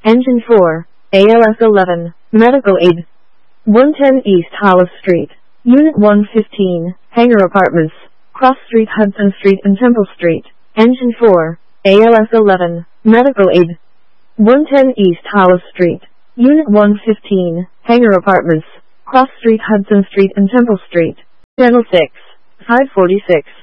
Engine 4, ALS 11, Medical Aid. 110 East Hollis Street, Unit 115, Hangar Apartments, Cross Street, Hudson Street and Temple Street. Engine 4, ALS 11, Medical Aid. 110 East Hollis Street, Unit 115, Hangar Apartments, Cross Street, Hudson Street and Temple Street. Channel 6, 546.